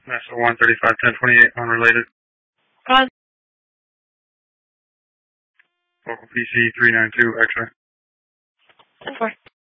NASA 135-1028, unrelated. Cause. Local PC 392, X-ray. 10-4.